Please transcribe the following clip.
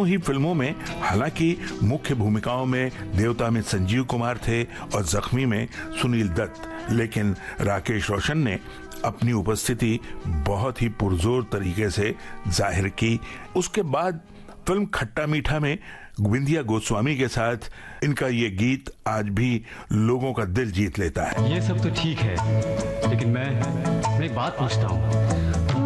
दोनों ही फिल्मों में हालांकि मुख्य भूमिकाओं में देवता में संजीव कुमार थे और जख्मी में सुनील दत्त, लेकिन राकेश रोशन ने अपनी उपस्थिति बहुत ही पुरजोर तरीके से जाहिर की। उसके बाद फिल्म खट्टा मीठा में विंध्या गोस्वामी के साथ इनका ये गीत आज भी लोगों का दिल जीत लेता है। ये सब तो ठीक है, लेकिन मैं एक बात पूछता हूँ,